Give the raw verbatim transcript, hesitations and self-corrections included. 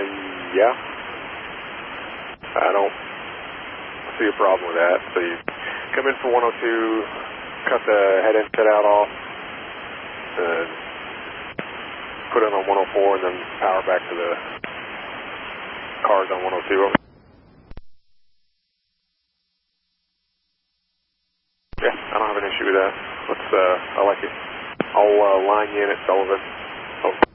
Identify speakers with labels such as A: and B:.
A: yeah. I don't see a problem with that. So you come in for one oh two, cut the head end set out off, and put it on one oh four, and then power back to the cars on one oh two. Yeah, I don't have an issue with that. Let's, uh, I like it. I'll uh, line you in at Sullivan.